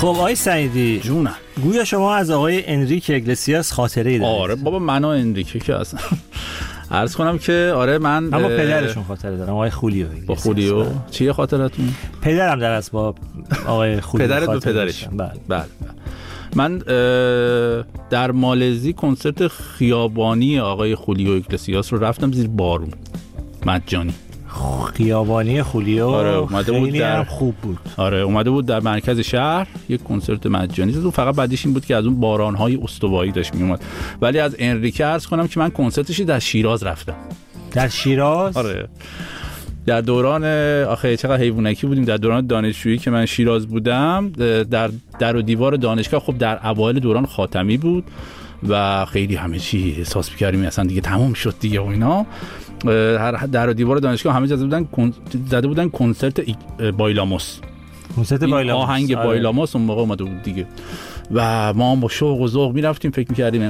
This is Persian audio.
خب آقای سعیدی جونم، گویا شما از آقای انریک اگلسیاس خاطره ای دارید؟ آره بابا، من و انریکه که اصلا عرض کنم که آره من اما پدرشون خاطره دارم، آقای خولیو. با خولیو چیه خاطرتون؟ پدرم در اسباب آقای خولیو. پدرت و پدرش؟ بله. من در مالزی کنسرت خیابانی آقای خولیو اگلسیاس رو رفتم زیر بارون مجانی. خیابانی خولیو؟ آره اومده بود، در خوب بود. آره اومده بود در مرکز شهر یک کنسرت مجانی زد و فقط بعدش این بود که از اون باران‌های استوایی داشت میومد. ولی از انریکه عرض کنم که من کنسرتش در شیراز رفتم. در شیراز؟ آره در دوران آخه چقدر حیوانکی بودیم، در دوران دانشجویی که من شیراز بودم، در و دیوار دانشگاه، خب در اوایل دوران خاتمی بود و خیلی همه چی احساس می‌کردیم اصلا دیگه تمام شد دیگه و اینا. در و دیوار دانشگاه همه زده بودن کنسرت بایلاموس. کنسرت بایلاموس، آهنگ بایلاموس اون موقع اومده بود دیگه و ما با شوق و ذوق می‌رفتیم، فکر می‌کردیم